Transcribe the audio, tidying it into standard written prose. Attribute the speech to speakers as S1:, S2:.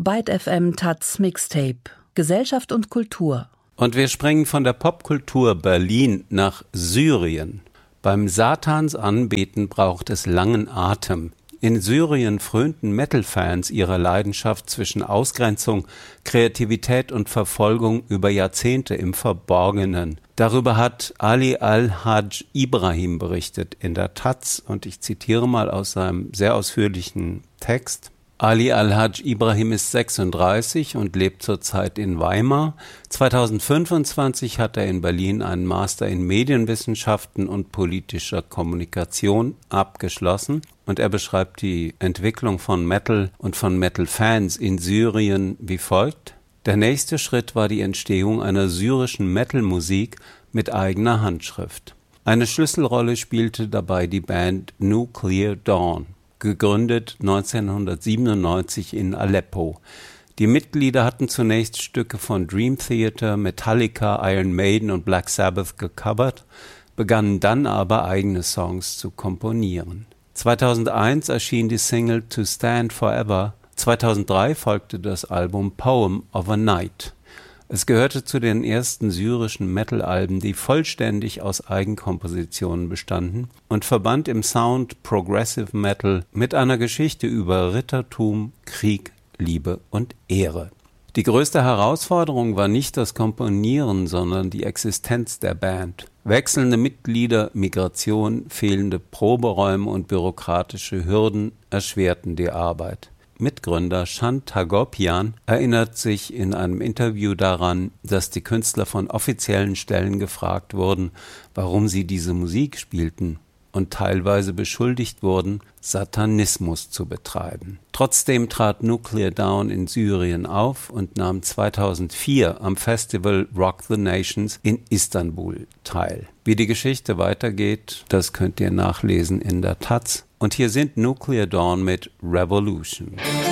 S1: Byte FM taz Mixtape. Gesellschaft und Kultur.
S2: Und wir springen von der Popkultur Berlin nach Syrien. Beim Satansanbeten braucht es langen Atem. In Syrien frönten Metal-Fans ihrer Leidenschaft zwischen Ausgrenzung, Kreativität und Verfolgung über Jahrzehnte im Verborgenen. Darüber hat Ali Al-Hajj Ibrahim berichtet in der taz und ich zitiere mal aus seinem sehr ausführlichen Text. Ali Al-Hajj Ibrahim ist 36 und lebt zurzeit in Weimar. 2025 hat er in Berlin einen Master in Medienwissenschaften und politischer Kommunikation abgeschlossen. Und er beschreibt die Entwicklung von Metal und von Metal-Fans in Syrien wie folgt. Der nächste Schritt war die Entstehung einer syrischen Metal-Musik mit eigener Handschrift. Eine Schlüsselrolle spielte dabei die Band Nuclear Dawn, gegründet 1997 in Aleppo. Die Mitglieder hatten zunächst Stücke von Dream Theater, Metallica, Iron Maiden und Black Sabbath gecovert, begannen dann aber eigene Songs zu komponieren. 2001 erschien die Single To Stand Forever, 2003 folgte das Album Poem of a Night. Es gehörte zu den ersten syrischen Metal-Alben, die vollständig aus Eigenkompositionen bestanden und verband im Sound Progressive Metal mit einer Geschichte über Rittertum, Krieg, Liebe und Ehre. Die größte Herausforderung war nicht das Komponieren, sondern die Existenz der Band. Wechselnde Mitglieder, Migration, fehlende Proberäume und bürokratische Hürden erschwerten die Arbeit. Mitgründer Shant Hagopian erinnert sich in einem Interview daran, dass die Künstler von offiziellen Stellen gefragt wurden, warum sie diese Musik spielten und teilweise beschuldigt wurden, Satanismus zu betreiben. Trotzdem trat Nuclear Dawn in Syrien auf und nahm 2004 am Festival Rock the Nations in Istanbul teil. Wie die Geschichte weitergeht, das könnt ihr nachlesen in der taz. Und hier sind Nuclear Dawn mit Revolution.